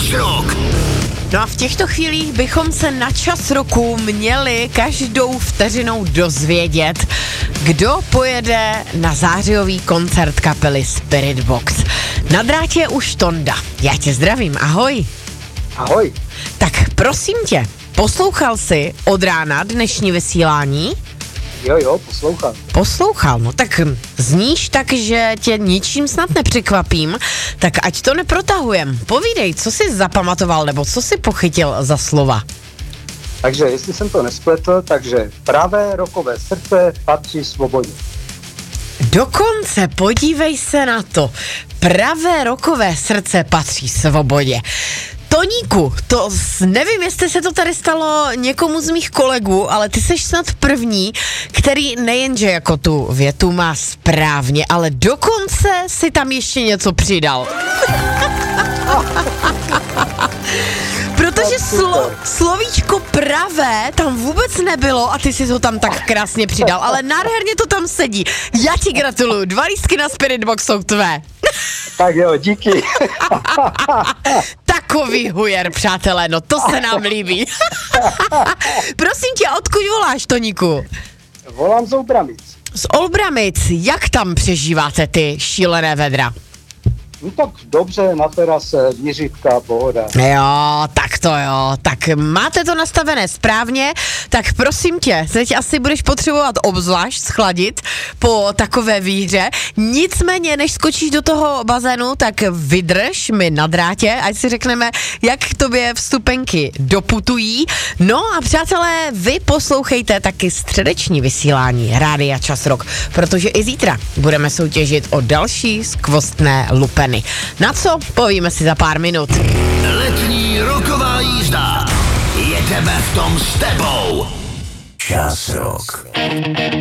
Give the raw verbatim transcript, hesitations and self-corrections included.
Čas rok. No a v těchto chvílích bychom se na Čas roku měli každou vteřinou dozvědět, kdo pojede na zářijový koncert kapely Spirit Box. Na drátě je už Tonda. Já tě zdravím, ahoj. Ahoj. Tak prosím tě, poslouchal jsi od rána dnešní vysílání? Jo, jo, poslouchal. Poslouchal, no tak zníš tak, že tě ničím snad nepřekvapím, tak ať to neprotahujem. Povídej, co jsi zapamatoval, nebo co jsi pochytil za slova? Takže, jestli jsem to nespletl, takže pravé rokové srdce patří svobodě. Dokonce, podívej se na to. Pravé rokové srdce patří svobodě. Toníku, to nevím, jestli se to tady stalo někomu z mých kolegů, ale ty seš snad první, který nejenže jako tu větu má správně, ale dokonce si tam ještě něco přidal. Protože slo, slovíčko pravé tam vůbec nebylo a ty si to tam tak krásně přidal, ale nádherně to tam sedí. Já ti gratuluju, dva lístky na Spirit Box jsou tvé. Tak jo, díky. Takový hujer, přátelé, no to se nám líbí. Prosím tě, odkud voláš, Toníku? Volám z Olbramic. Z Olbramic, jak tam přežíváte ty šílené vedra? No tak dobře, na terase, vířivka, pohoda. Jo, tak to jo, tak máte to nastavené správně, tak prosím tě, teď asi budeš potřebovat obzvlášť schladit po takové výhře, nicméně než skočíš do toho bazénu, tak vydrž mi na drátě, ať si řekneme, jak k tobě vstupenky doputují. No a přátelé, vy poslouchejte taky středeční vysílání Rádia Čas Rok, protože i zítra budeme soutěžit o další skvostné lupeny. Na co? Povíme si za pár minut. Letní roková jízda. Jedeme v tom s tebou. Čas rok.